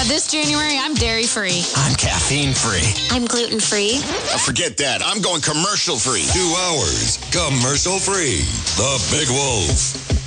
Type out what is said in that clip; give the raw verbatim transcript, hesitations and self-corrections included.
This January, I'm dairy-free. I'm caffeine-free. I'm gluten-free. Oh, forget that. I'm going commercial-free. Two hours commercial-free. The Big Wolf.